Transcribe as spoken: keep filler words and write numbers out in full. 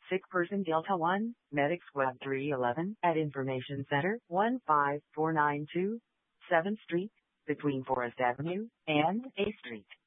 Sick person Delta one, Medic Squad three eleven at Information Center, one five four nine two, seventh Street, between Forest Avenue and A Street.